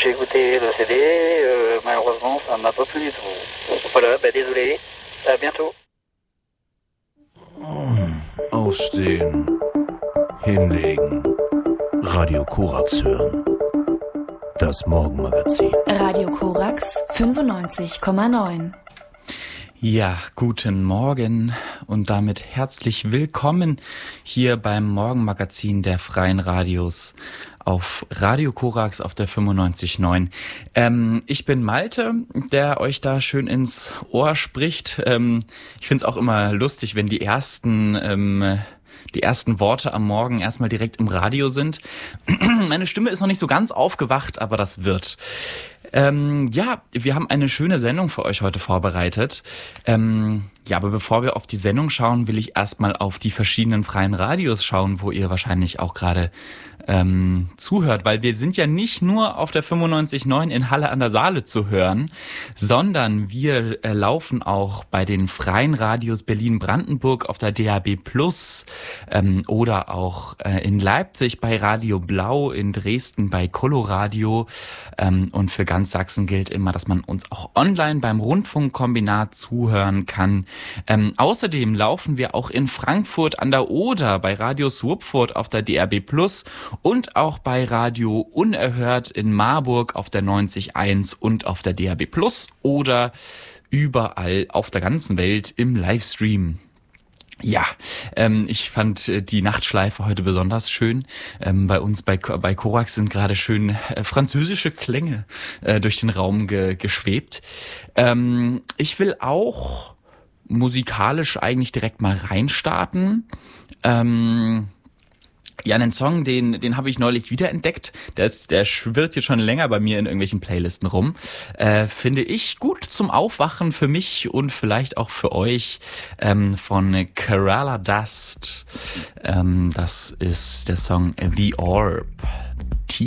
j'ai écouté le CD, malheureusement ça m'a pas plu du tout. Voilà, désolé, à bientôt. Aufstehen, hinlegen, Radio Korax hören. Das Morgenmagazin. Radio Korax 95,9. Ja, guten Morgen und damit herzlich willkommen hier beim Morgenmagazin der Freien Radios auf Radio Korax auf der 95,9. Ich bin Malte, der euch da schön ins Ohr spricht. Ich find's auch immer lustig, wenn die ersten Worte am Morgen erstmal direkt im Radio sind. Meine Stimme ist noch nicht so ganz aufgewacht, aber das wird. Wir haben eine schöne Sendung für euch heute vorbereitet. Aber bevor wir auf die Sendung schauen, will ich erstmal auf die verschiedenen freien Radios schauen, wo ihr wahrscheinlich auch gerade zuhört, weil wir sind ja nicht nur auf der 95,9 in Halle an der Saale zu hören, sondern wir laufen auch bei den freien Radios Berlin-Brandenburg auf der DAB+ oder auch in Leipzig bei Radio Blau, in Dresden bei Coloradio und für ganz Sachsen gilt immer, dass man uns auch online beim Rundfunkkombinat zuhören kann. Außerdem laufen wir auch in Frankfurt an der Oder bei Radio Swupfurt auf der DAB+ und auch bei Radio Unerhört in Marburg auf der 90.1 und auf der DAB+ oder überall auf der ganzen Welt im Livestream. Ja, ich fand die Nachtschleife heute besonders schön. Bei uns bei Korax sind gerade schön französische Klänge durch den Raum geschwebt. Ich will auch musikalisch eigentlich direkt mal reinstarten. Einen Song, den habe ich neulich wiederentdeckt. Der schwirrt jetzt schon länger bei mir in irgendwelchen Playlisten rum. Finde ich gut zum Aufwachen für mich und vielleicht auch für euch, von Kerala Dust. Das ist der Song The Orb.